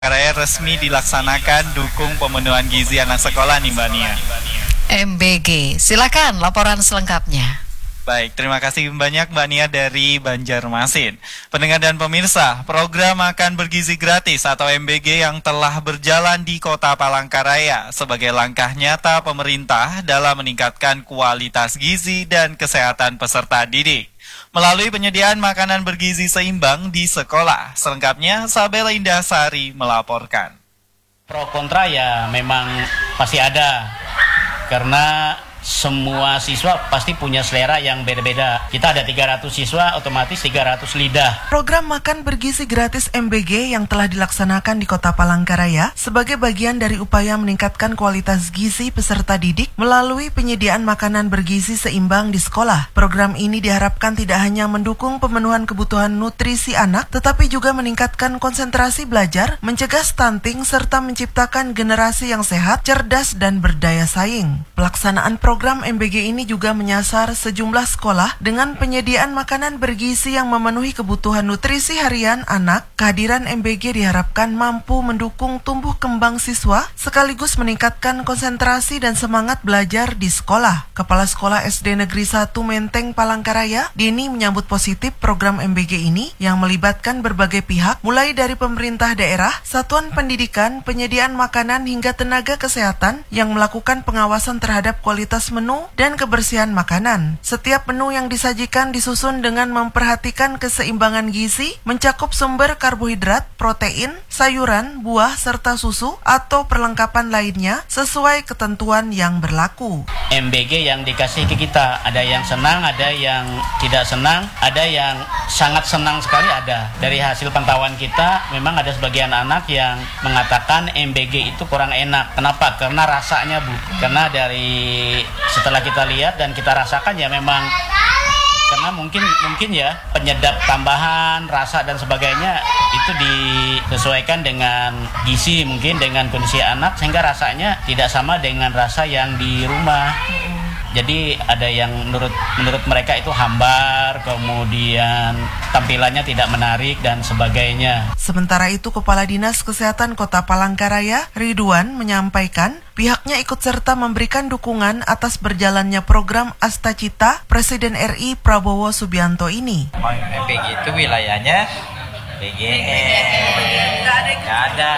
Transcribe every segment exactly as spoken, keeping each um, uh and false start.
Raya resmi dilaksanakan dukung pemenuhan gizi anak sekolah nih Mbak Nia. M B G, silakan laporan selengkapnya. Baik, terima kasih banyak Mbak Nia dari Banjarmasin. Pendengar dan pemirsa, program Makan Bergizi Gratis atau M B G yang telah berjalan di Kota Palangkaraya sebagai langkah nyata pemerintah dalam meningkatkan kualitas gizi dan kesehatan peserta didik melalui penyediaan makanan bergizi seimbang di sekolah. Selengkapnya, Sabela Indahsari melaporkan. Pro kontra ya memang pasti ada, karena semua siswa pasti punya selera yang beda-beda. Kita ada tiga ratus siswa, otomatis tiga ratus lidah. Program Makan Bergizi Gratis M B G yang telah dilaksanakan di Kota Palangkaraya sebagai bagian dari upaya meningkatkan kualitas gizi peserta didik melalui penyediaan makanan bergizi seimbang di sekolah. Program ini diharapkan tidak hanya mendukung pemenuhan kebutuhan nutrisi anak, tetapi juga meningkatkan konsentrasi belajar, mencegah stunting, serta menciptakan generasi yang sehat, cerdas, dan berdaya saing. Pelaksanaan program M B G ini juga menyasar sejumlah sekolah dengan penyediaan makanan bergizi yang memenuhi kebutuhan nutrisi harian anak. Kehadiran M B G diharapkan mampu mendukung tumbuh kembang siswa sekaligus meningkatkan konsentrasi dan semangat belajar di sekolah. Kepala Sekolah S D Negeri satu Menteng Palangkaraya, Dini, menyambut positif program M B G ini yang melibatkan berbagai pihak, mulai dari pemerintah daerah, satuan pendidikan, penyediaan makanan hingga tenaga kesehatan yang melakukan pengawasan terhadap kualitas menu dan kebersihan makanan. Setiap menu yang disajikan disusun dengan memperhatikan keseimbangan gizi, mencakup sumber karbohidrat, protein, sayuran, buah, serta susu atau perlengkapan lainnya sesuai ketentuan yang berlaku. M B G yang dikasih ke kita, ada yang senang, ada yang tidak senang, ada yang sangat senang sekali ada. Dari hasil pantauan kita, memang ada sebagian anak yang mengatakan M B G itu kurang enak. Kenapa? Karena rasanya, Bu. Karena dari setelah kita lihat dan kita rasakan ya memang karena mungkin mungkin ya penyedap tambahan rasa dan sebagainya itu disesuaikan dengan gizi, mungkin dengan kondisi anak, sehingga rasanya tidak sama dengan rasa yang di rumah. Jadi ada yang menurut menurut mereka itu hambar, kemudian tampilannya tidak menarik dan sebagainya. Sementara itu, Kepala Dinas Kesehatan Kota Palangkaraya, Ridwan, menyampaikan pihaknya ikut serta memberikan dukungan atas berjalannya program Astacita Presiden R I Prabowo Subianto ini. M B G itu wilayahnya B G M, nggak ada.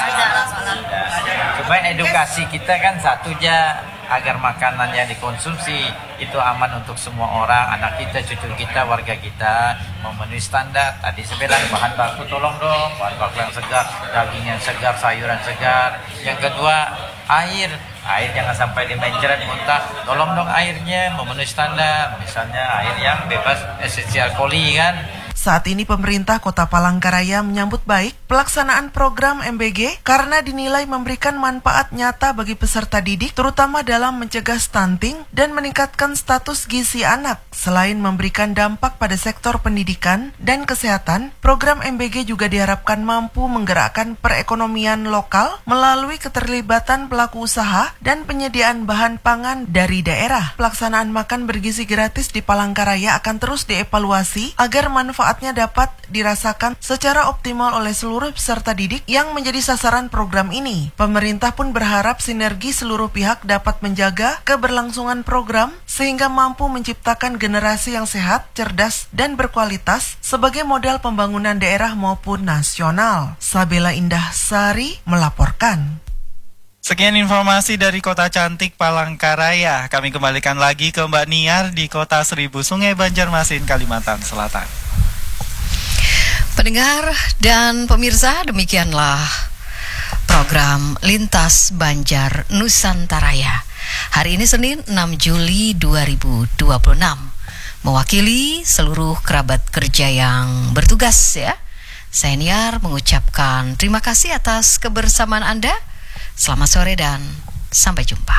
Cuma edukasi kita kan satu aja, agar makanan yang dikonsumsi itu aman untuk semua orang, anak kita, cucu kita, warga kita, memenuhi standar. Tadi saya bilang bahan baku tolong dong, bahan baku yang segar, daging yang segar, sayuran segar. Yang kedua, air. Air jangan sampai dimencret muntah, tolong dong airnya memenuhi standar. Misalnya air yang bebas esensial koli kan. Saat ini pemerintah Kota Palangkaraya menyambut baik pelaksanaan program M B G karena dinilai memberikan manfaat nyata bagi peserta didik, terutama dalam mencegah stunting dan meningkatkan status gizi anak. Selain memberikan dampak pada sektor pendidikan dan kesehatan, program M B G juga diharapkan mampu menggerakkan perekonomian lokal melalui keterlibatan pelaku usaha dan penyediaan bahan pangan dari daerah. Pelaksanaan makan bergizi gratis di Palangkaraya akan terus dievaluasi agar manfaat dapat dirasakan secara optimal oleh seluruh peserta didik yang menjadi sasaran program ini. Pemerintah pun berharap sinergi seluruh pihak dapat menjaga keberlangsungan program sehingga mampu menciptakan generasi yang sehat, cerdas, dan berkualitas sebagai modal pembangunan daerah maupun nasional. Sabela Indahsari melaporkan. Sekian informasi dari Kota Cantik Palangkaraya. Kami kembalikan lagi ke Mbak Niar di Kota Seribu Sungai, Banjarmasin, Kalimantan Selatan. Pendengar dan pemirsa, demikianlah program Lintas Banjar Nusantaraya. Hari ini Senin enam Juli dua ribu dua puluh enam. Mewakili seluruh kerabat kerja yang bertugas ya, saya Niar mengucapkan terima kasih atas kebersamaan Anda. Selamat sore dan sampai jumpa.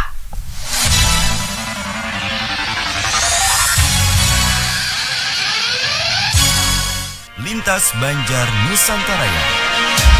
Lintas Banjar Nusantaraya.